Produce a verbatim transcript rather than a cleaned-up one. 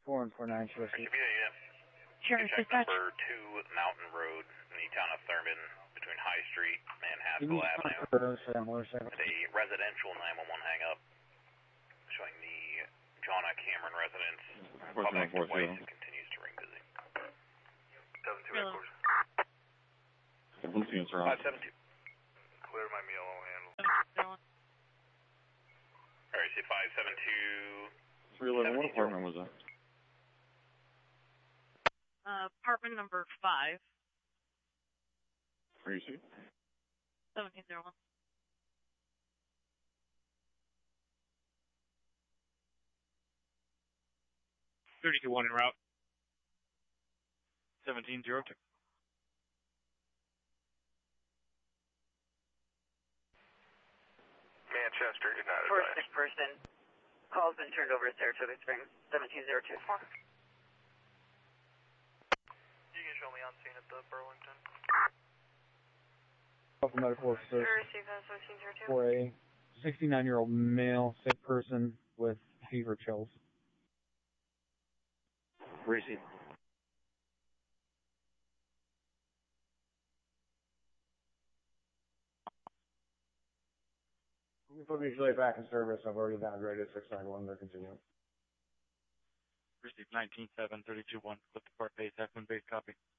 four and four nine, sure. R C B A, yeah. Sure, Check dispatch. number two Mountain Road in the town of Thurman between High Street and Haskell Avenue. motorcycle. A residential nine one one hang up showing the John Cameron residence. Call back twice and continues to ring busy. seven two Hello. five seven two. Clear my meal, I'll handle. Alright, say five seven two. three eleven, what apartment was that? Uh, apartment number five. Are you see? seventeen oh one. thirty-two one en route. seventeen oh two. Manchester, good night. Four sick person. Call's been turned over to Saratoga Springs, seventeen oh two. You can show me on scene at the Burlington. Medical officer Receive that seventeen oh two. for a sixty-nine-year-old male sick person with fever chills. Receive. We put usually back in service. I've already downgraded six nine one. They're continuing. Receive nineteen seven, thirty-two one. Clip the Park base, F one base, copy.